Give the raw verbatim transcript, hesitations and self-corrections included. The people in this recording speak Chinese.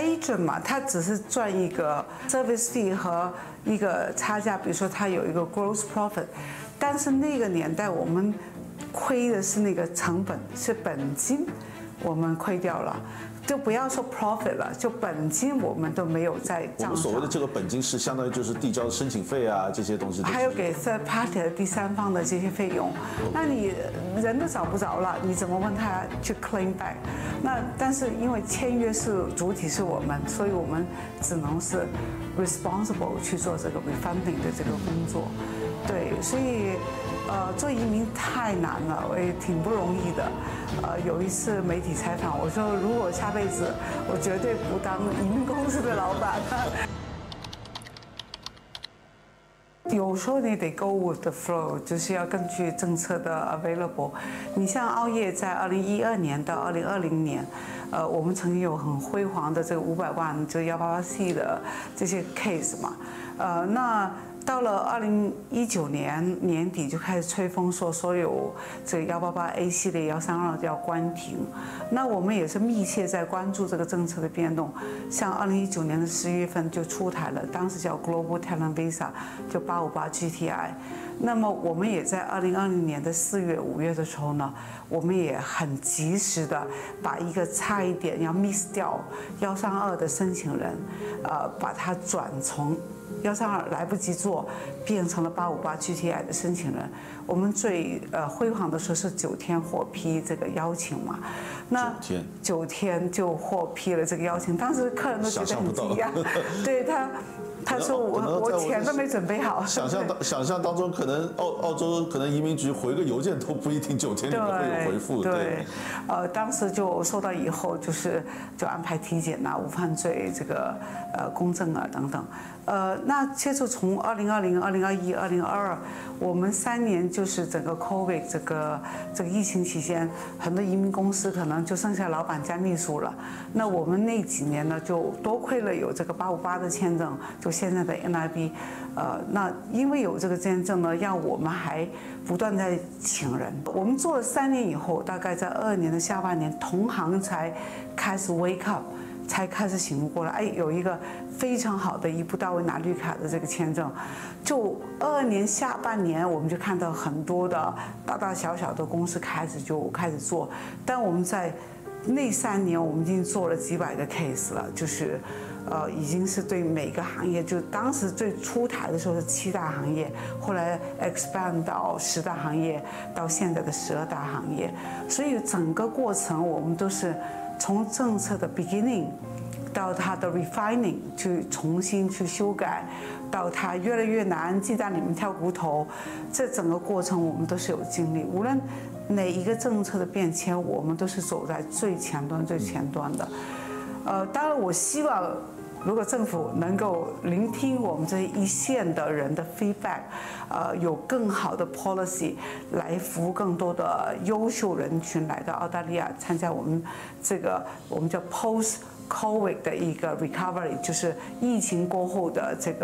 agent 嘛，他只是赚一个 service fee 和一个差价，比如说他有一个 gross profit， 但是那个年代我们亏的是那个成本，是本金，我们亏掉了。就不要说 profit 了，就本金我们都没有在账上。 我们所谓的这个本金是相当于就是递交的申请费啊这些东西， 还有给 third party 的第三方的这些费用，那你人都找不着了，你怎么问他去 claim back？ 那但是因为签约是主体是我们，所以我们只能是 responsible 去做这个 refunding 的这个工作。对，所以呃做移民太难了，我也挺不容易的。呃，有一次媒体采访我说，如果下辈子我绝对不当移民公司的老板。有时候你得 go with the flow， 就是要根据政策的 available。你像澳业在二零一二年到二零二零年，呃，我们曾经有很辉煌的这个五百万这幺八八 C 的这些 case 嘛，呃，那。到了二零一九年年底就开始吹风，说所有这个幺八八 A 系列、幺三二要关停。那我们也是密切在关注这个政策的变动。像二零一九年的十月份就出台了，当时叫 Global Talent Visa， 就八五八 G T I。那么我们也在二零二零年的四月、五月的时候呢，我们也很及时的把一个差一点要 miss 掉幺三二的申请人，呃，把它转从幺三二来不及做，变成了八五八 G T I 的申请人。我们最呃辉煌的时候是九天获批这个邀请嘛，那九天九天就获批了这个邀请，当时客人都觉得很惊讶，对他。他说我我钱都没准备好。 想象当想象当中，可能澳澳洲可能移民局回个邮件都不一定九天里面会有回复。 对，对呃，当时就收到以后，就是就安排体检啊、无犯罪这个呃公证啊等等。呃，那接着从二零二零、二零二一、二零二二，我们三年就是整个 COVID 这个这个疫情期间，很多移民公司可能就剩下老板加秘书了。那我们那几年呢，就多亏了有这个八五八的签证，就现在的 N I B， 呃，那因为有这个签证呢，让我们还不断在请人。我们做了三年以后，大概在二二年的下半年，同行才开始 wake up。才开始醒悟过来，哎，有一个非常好的一步到位拿绿卡的这个签证，就二二年下半年，我们就看到很多的大大小小的公司开始就开始做，但我们在那三年，我们已经做了几百个 case 了，就是，呃，已经是对每个行业，就当时最出台的时候是七大行业，后来 expand 到十大行业，到现在的十二大行业，所以整个过程我们都是。从政策的 beginning 到它的 refining 去重新去修改，到它越来越难，鸡蛋里面挑骨头，这整个过程我们都是有经历。无论哪一个政策的变迁，我们都是走在最前端、最前端的。呃，当然我希望。如果政府能够聆听我们这一线的人的 feedback， 呃，有更好的 policy 来服务更多的优秀人群来到澳大利亚参加我们这个我们叫 post COVID 的一个 recovery， 就是疫情过后的这个。